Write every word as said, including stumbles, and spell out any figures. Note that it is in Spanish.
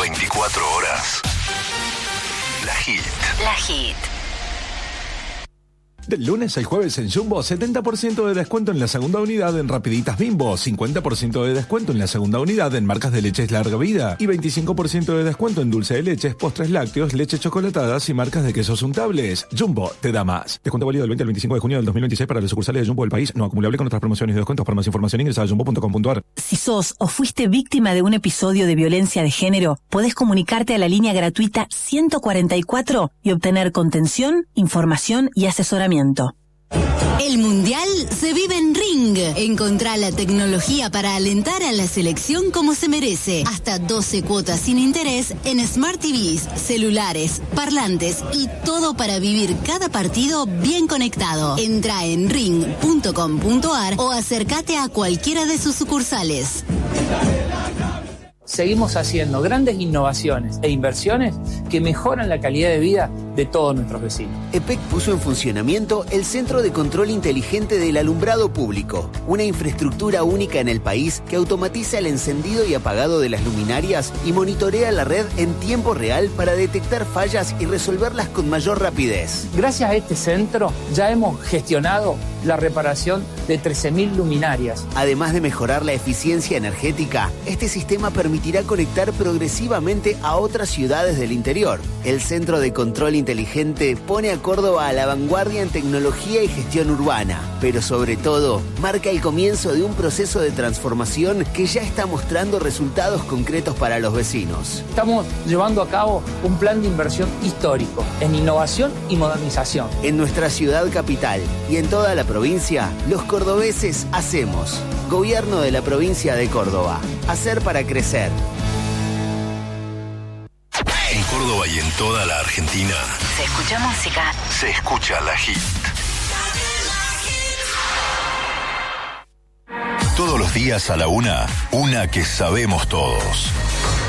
veinticuatro horas. La Hit. La Hit. Del lunes al jueves en Jumbo, setenta por ciento de descuento en la segunda unidad en Rapiditas Bimbo, cincuenta por ciento de descuento en la segunda unidad en marcas de leches larga vida y veinticinco por ciento de descuento en dulce de leches, postres lácteos, leches chocolatadas y marcas de quesos untables. Jumbo te da más. Descuento válido del veinte al veinticinco de junio del dos mil veintiséis para las sucursales de Jumbo del país, no acumulable con otras promociones y descuentos. Para más información ingresa a jumbo punto com punto a r. Si sos o fuiste víctima de un episodio de violencia de género, podés comunicarte a la línea gratuita ciento cuarenta y cuatro y obtener contención, información y asesoramiento. El Mundial se vive en Ring. Encontrá la tecnología para alentar a la selección como se merece. Hasta doce cuotas sin interés en Smart T Vs, celulares, parlantes y todo para vivir cada partido bien conectado. Entra en ring punto com punto a r o acércate a cualquiera de sus sucursales. Seguimos haciendo grandes innovaciones e inversiones que mejoran la calidad de vida de todos nuestros vecinos. E P E C puso en funcionamiento el Centro de Control Inteligente del Alumbrado Público, una infraestructura única en el país que automatiza el encendido y apagado de las luminarias y monitorea la red en tiempo real para detectar fallas y resolverlas con mayor rapidez. Gracias a este centro ya hemos gestionado la reparación de trece mil luminarias. Además de mejorar la eficiencia energética, este sistema permitirá conectar progresivamente a otras ciudades del interior. El Centro de Control Inteligente pone a Córdoba a la vanguardia en tecnología y gestión urbana, pero sobre todo marca el comienzo de un proceso de transformación que ya está mostrando resultados concretos para los vecinos. Estamos llevando a cabo un plan de inversión histórico en innovación y modernización. En nuestra ciudad capital y en toda la provincia, los cordobeses hacemos. Gobierno de la provincia de Córdoba. Hacer para crecer. En Córdoba y en toda la Argentina Se escucha música. se escucha La Hit. Todos los días a la una, una que sabemos todos.